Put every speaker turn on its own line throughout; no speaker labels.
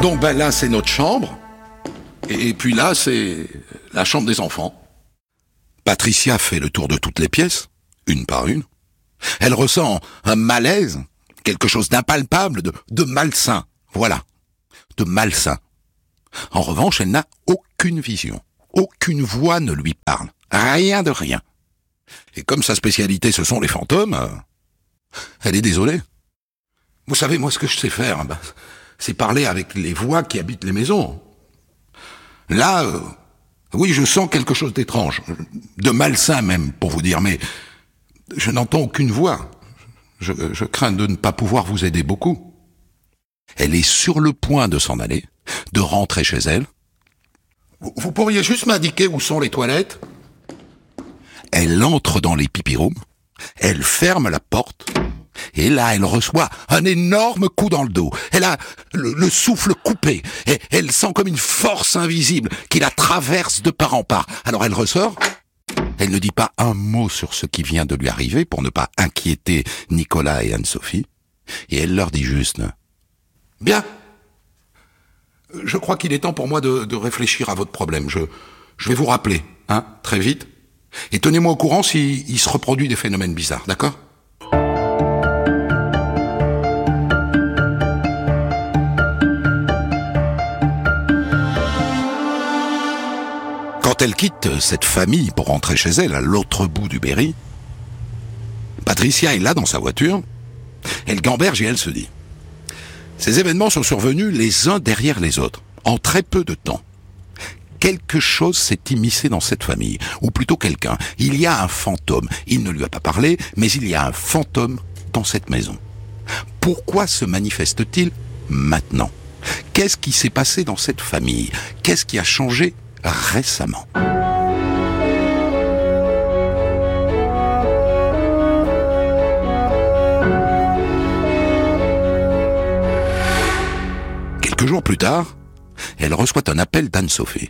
Donc ben là, c'est notre chambre. Et puis là, c'est la chambre des enfants. Patricia fait le tour de toutes les pièces, une par une. Elle ressent un malaise, quelque chose d'impalpable, de malsain. Voilà, de malsain. En revanche, elle n'a aucune vision. Aucune voix ne lui parle. Rien de rien. Et comme sa spécialité, ce sont les fantômes, elle est désolée. Vous savez, moi, ce que je sais faire, c'est parler avec les voix qui habitent les maisons. Là, oui, je sens quelque chose d'étrange, de malsain même, pour vous dire, mais je n'entends aucune voix. Je crains de ne pas pouvoir vous aider beaucoup. Elle est sur le point de s'en aller, de rentrer chez elle. Vous pourriez juste m'indiquer où sont les toilettes ? Elle entre dans les pipi-rooms, elle ferme la porte, et là, elle reçoit un énorme coup dans le dos. Elle a le souffle coupé, et elle sent comme une force invisible qui la traverse de part en part. Alors elle ressort, elle ne dit pas un mot sur ce qui vient de lui arriver pour ne pas inquiéter Nicolas et Anne-Sophie, et elle leur dit juste « Bien, je crois qu'il est temps pour moi de réfléchir à votre problème. Je vais vous rappeler, très vite. Et tenez-moi au courant s'il se reproduit des phénomènes bizarres, d'accord ? » Quand elle quitte cette famille pour rentrer chez elle, à l'autre bout du Berry, Patricia est là dans sa voiture, elle gamberge et elle se dit « Ces événements sont survenus les uns derrière les autres, en très peu de temps. Quelque chose s'est immiscé dans cette famille, ou plutôt quelqu'un. Il y a un fantôme. Il ne lui a pas parlé, mais il y a un fantôme dans cette maison. Pourquoi se manifeste-t-il maintenant ? Qu'est-ce qui s'est passé dans cette famille ? Qu'est-ce qui a changé récemment ? Quelques jours plus tard, elle reçoit un appel d'Anne-Sophie.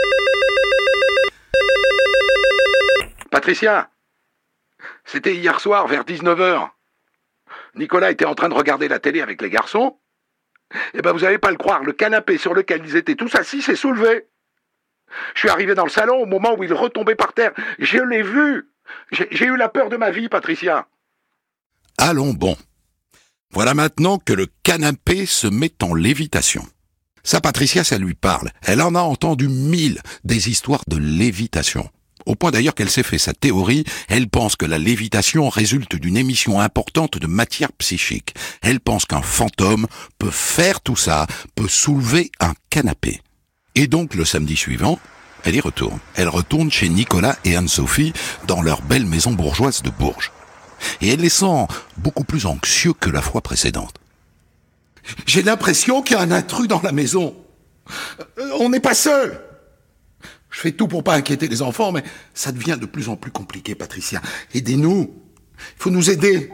Patricia, c'était hier soir vers 19h. Nicolas était en train de regarder la télé avec les garçons. Eh ben vous n'allez pas le croire, le canapé sur lequel ils étaient tous assis s'est soulevé. Je suis arrivé dans le salon au moment où il retombait par terre. Je l'ai vu. J'ai eu la peur de ma vie, Patricia. Allons bon. Voilà maintenant que le canapé se met en lévitation. Ça, Patricia, ça lui parle. Elle en a entendu 1000 des histoires de lévitation. Au point d'ailleurs qu'elle s'est fait sa théorie, elle pense que la lévitation résulte d'une émission importante de matière psychique. Elle pense qu'un fantôme peut faire tout ça, peut soulever un canapé. Et donc, le samedi suivant, elle y retourne. Elle retourne chez Nicolas et Anne-Sophie dans leur belle maison bourgeoise de Bourges. Et elle les sent beaucoup plus anxieux que la fois précédente. J'ai l'impression qu'il y a un intrus dans la maison. On n'est pas seul. Je fais tout pour pas inquiéter les enfants, mais ça devient de plus en plus compliqué, Patricia. Aidez-nous. Il faut nous aider.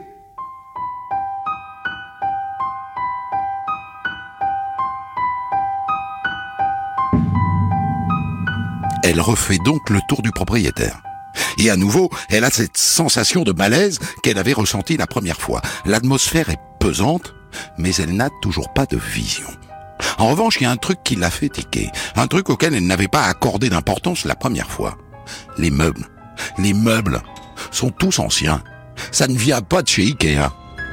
Elle refait donc le tour du propriétaire. Et à nouveau, elle a cette sensation de malaise qu'elle avait ressentie la première fois. L'atmosphère est pesante, mais elle n'a toujours pas de vision. En revanche, il y a un truc qui l'a fait tiquer. Un truc auquel elle n'avait pas accordé d'importance la première fois. Les meubles. Les meubles sont tous anciens. Ça ne vient pas de chez Ikea.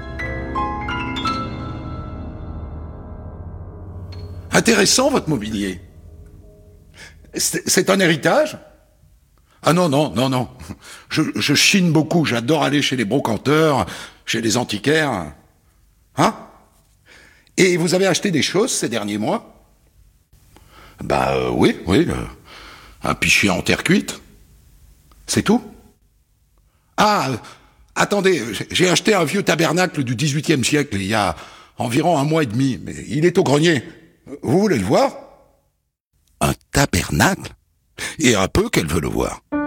Intéressant, votre mobilier. C'est un héritage ? Ah non. Je chine beaucoup. J'adore aller chez les brocanteurs, chez les antiquaires. Et vous avez acheté des choses ces derniers mois ? Oui. Un pichet en terre cuite. C'est tout ? Attendez, j'ai acheté un vieux tabernacle du XVIIIe siècle il y a environ 1 mois et demi, mais il est au grenier. Vous voulez le voir ? Un tabernacle ? Et un peu qu'elle veut le voir.